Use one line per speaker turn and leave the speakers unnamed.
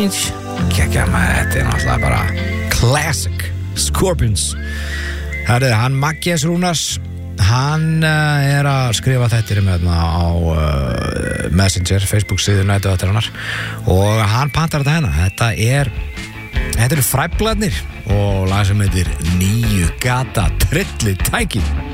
Change. Kekja maður, þetta náttúrulega bara classic Scorpions. Herðu, hann Maggies Rúnars, hann að skrifa þetta með á Messenger, Facebook síðu nætuðattarinnar og hann pantar þetta hérna. Þetta eru Fræblarnir og lag sem heitir 9 gata trillitæki.